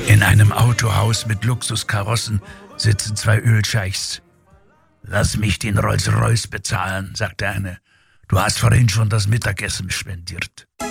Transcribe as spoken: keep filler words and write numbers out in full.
In einem Autohaus mit Luxuskarossen sitzen zwei Ölscheichs. »Lass mich den Rolls-Royce bezahlen«, sagt der eine. »Du hast vorhin schon das Mittagessen spendiert.«